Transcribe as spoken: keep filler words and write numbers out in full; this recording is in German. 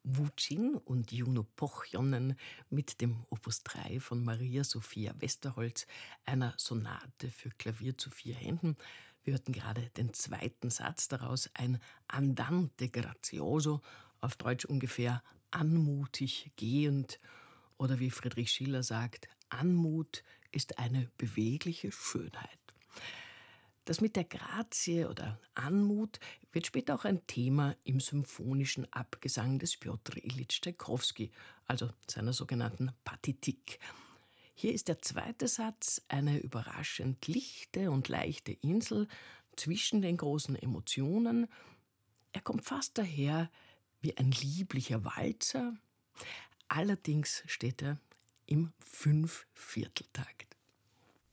Wu Jin und Juno Pochjonen mit dem Opus drei von Maria Sophia Westerholz, einer Sonate für Klavier zu vier Händen. Wir hörten gerade den zweiten Satz daraus, ein Andante grazioso, auf Deutsch ungefähr anmutig gehend. Oder wie Friedrich Schiller sagt, Anmut ist eine bewegliche Schönheit. Das mit der Grazie oder Anmut wird später auch ein Thema im symphonischen Abgesang des Pjotr Iljitsch Tschaikowski, also seiner sogenannten Partitik. Hier ist der zweite Satz eine überraschend lichte und leichte Insel zwischen den großen Emotionen. Er kommt fast daher wie ein lieblicher Walzer, allerdings steht er im Fünfvierteltakt.